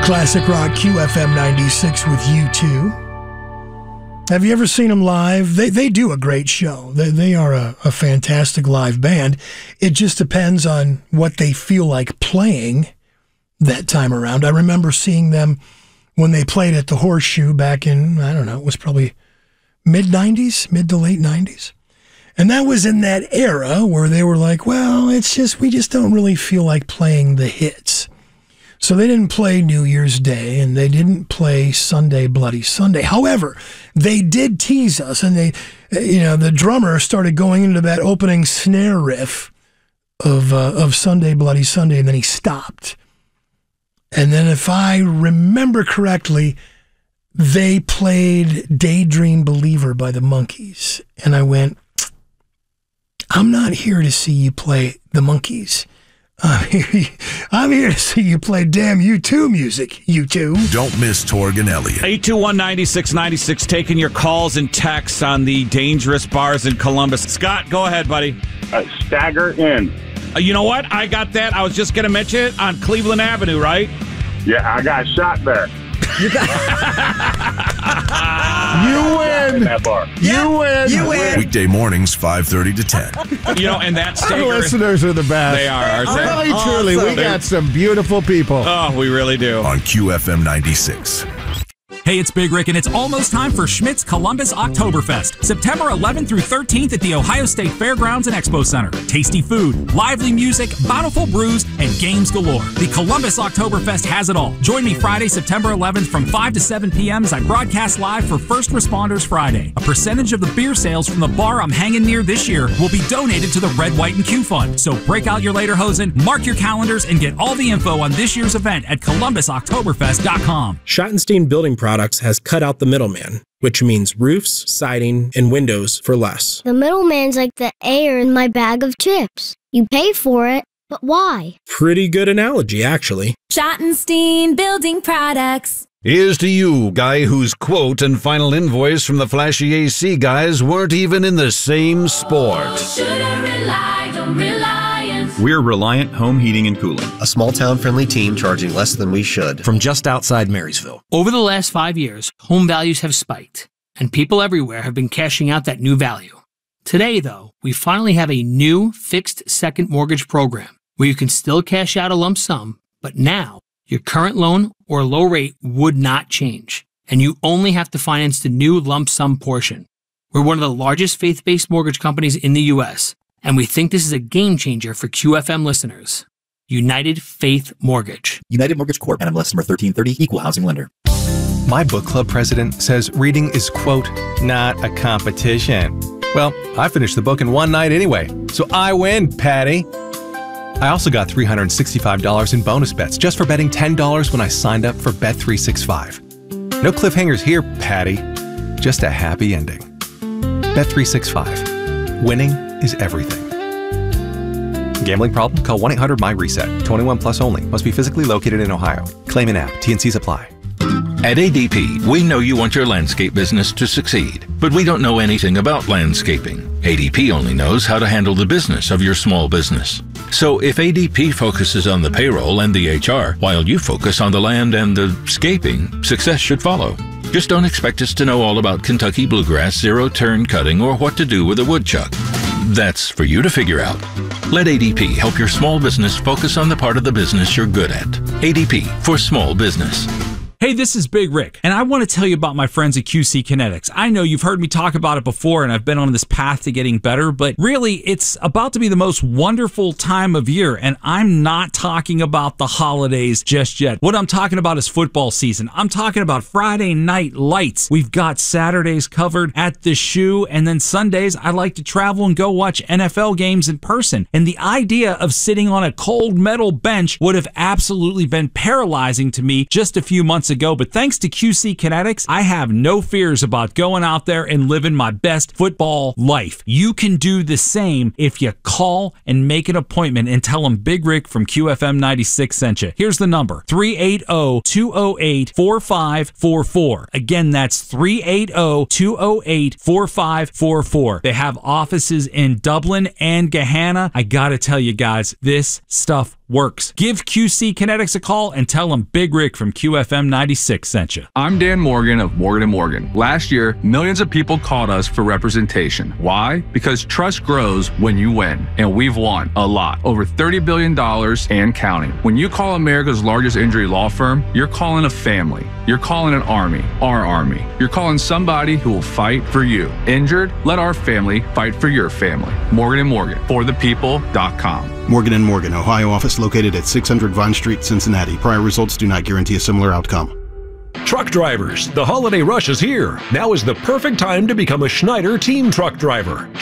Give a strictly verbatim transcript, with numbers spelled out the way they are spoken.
Classic Rock Q F M ninety-six with U two. Have you ever seen them live? They they do a great show. They they are a, a fantastic live band. It just depends on what they feel like playing that time around. I remember seeing them when they played at the Horseshoe back in, I don't know, it was probably mid-nineties, mid to late nineties. And that was in that era where they were like, well, it's just, we just don't really feel like playing the hits. So they didn't play New Year's Day, and they didn't play Sunday Bloody Sunday. However, they did tease us, and they, you know, the drummer started going into that opening snare riff of uh, of Sunday Bloody Sunday, and then he stopped. And then, if I remember correctly, they played Daydream Believer by the Monkees, and I went, I'm not here to see you play the Monkees. I'm here, I'm here to see you play damn U two music, U two. Don't miss Torg and Elliott. eight two one, nine six nine six, taking your calls and texts on the dangerous bars in Columbus. Scott, go ahead, buddy. Uh, Stagger Inn. Uh, you know what? I got that. I was just going to mention it on Cleveland Avenue, right? Yeah, I got shot there. You, got- you win. In that bar. You win. You win. Weekday mornings, five thirty to ten. You know, and that Our Stagger. listeners are the best. They are, aren't they? Really, truly, we got some beautiful people. Oh, we really do. On Q F M ninety-six. Hey, it's Big Rick, and it's almost time for Schmidt's Columbus Oktoberfest, September eleventh through thirteenth at the Ohio State Fairgrounds and Expo Center. Tasty food, lively music, bountiful brews, and games galore. The Columbus Oktoberfest has it all. Join me Friday, September eleventh from five to seven p.m. as I broadcast live for First Responders Friday. A percentage of the beer sales from the bar I'm hanging near this year will be donated to the Red, White, and Q Fund. So break out your lederhosen, mark your calendars, and get all the info on this year's event at columbus oktoberfest dot com. Schottenstein Building Products has cut out the middleman, which means roofs, siding, and windows for less. The middleman's like the air in my bag of chips. You pay for it, but why? Pretty good analogy, actually. Schottenstein Building Products. Here's to you, guy whose quote and final invoice from the flashy A C guys weren't even in the same sport. Oh, should've relied on Reliance. We're Reliant Home Heating and Cooling. A small-town friendly team charging less than we should. From just outside Marysville. Over the last five years, home values have spiked, and people everywhere have been cashing out that new value. Today, though, we finally have a new fixed second mortgage program where you can still cash out a lump sum, but now your current loan or low rate would not change, and you only have to finance the new lump sum portion. We're one of the largest faith-based mortgage companies in the U S, and we think this is a game changer for Q F M listeners. United Faith Mortgage. United Mortgage Corp. N M L S number thirteen thirty, Equal Housing Lender. My book club president says reading is, quote, not a competition. Well, I finished the book in one night anyway, so I win, Patty. I also got three hundred sixty-five dollars in bonus bets just for betting ten dollars when I signed up for Bet three sixty-five. No cliffhangers here, Patty. Just a happy ending. Bet three sixty-five. Winning is everything. Gambling problem? Call one eight hundred my reset. twenty-one plus only. Must be physically located in Ohio. Claim in app. T N Cs apply. At A D P, we know you want your landscape business to succeed, but we don't know anything about landscaping. A D P only knows how to handle the business of your small business. So if A D P focuses on the payroll and the H R, while you focus on the land and the scaping, success should follow. Just don't expect us to know all about Kentucky bluegrass, zero-turn cutting, or what to do with a woodchuck. That's for you to figure out. Let A D P help your small business focus on the part of the business you're good at. A D P for small business. Hey, this is Big Rick, and I want to tell you about my friends at Q C Kinetics. I know you've heard me talk about it before, and I've been on this path to getting better, but really, it's about to be the most wonderful time of year, and I'm not talking about the holidays just yet. What I'm talking about is football season. I'm talking about Friday night lights. We've got Saturdays covered at the Shoe, and then Sundays, I like to travel and go watch N F L games in person. And the idea of sitting on a cold metal bench would have absolutely been paralyzing to me just a few months ago. Ago, but thanks to Q C Kinetics, I have no fears about going out there and living my best football life. You can do the same if you call and make an appointment and tell them Big Rick from Q F M ninety-six sent you. Here's the number, three eight zero, two zero eight, four five four four. Again, that's three eight zero, two zero eight, four five four four. They have offices in Dublin and Gahanna. I gotta tell you guys, this stuff works. Give Q C Kinetics a call and tell them Big Rick from Q F M ninety-six sent you. I'm Dan Morgan of Morgan and Morgan. Last year, millions of people called us for representation. Why? Because trust grows when you win, and we've won a lot, over thirty billion dollars and counting. When you call America's largest injury law firm, you're calling a family. You're calling an army, our army. You're calling somebody who will fight for you. Injured? Let our family fight for your family. Morgan and Morgan, for the people dot com. Morgan and Morgan, Ohio office located at six hundred Vine Street, Cincinnati. Prior results do not guarantee a similar outcome. Truck drivers, the holiday rush is here. Now is the perfect time to become a Schneider Team Truck driver.